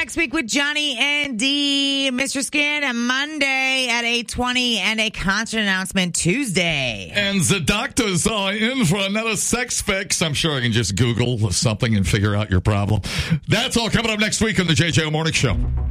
next week with Johnny and D. Mr. Skin Monday at 8:20 and a concert announcement Tuesday. And the doctors are in for another sex fix. I'm sure I can just Google something and figure out your problem. That's all coming up next week on the JJO Morning Show.